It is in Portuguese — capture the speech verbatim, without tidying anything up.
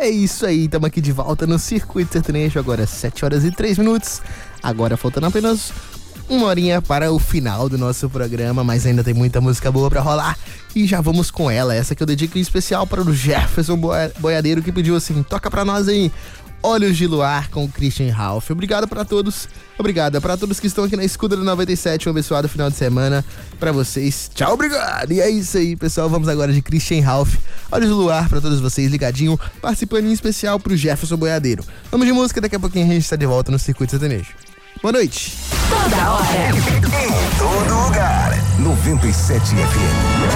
É isso aí, estamos aqui de volta no Circuito Sertanejo, agora sete horas e três minutos. Agora faltando apenas uma horinha para o final do nosso programa, mas ainda tem muita música boa pra rolar. E já vamos com ela, essa que eu dedico em especial para o Jefferson Boiadeiro, que pediu assim, toca pra nós aí, Olhos de Luar com o Christian Ralph. Obrigado pra todos, obrigado pra todos que estão aqui na escuta do noventa e sete, um abençoado final de semana pra vocês. Tchau, obrigado! E é isso aí, pessoal, vamos agora de Christian Ralph, Olhos de Luar pra todos vocês, ligadinho, participando em especial pro Jefferson Boiadeiro. Vamos de música, daqui a pouquinho a gente tá de volta no Circuito Sertanejo. Boa noite! Toda hora, em todo lugar, noventa e sete F M.